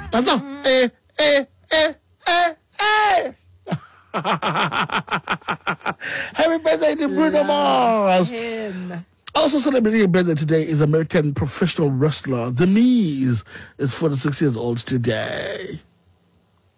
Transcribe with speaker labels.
Speaker 1: Happy birthday to Bruno Mars. Also celebrating a birthday today is American professional wrestler The Miz. Is 46 years old today.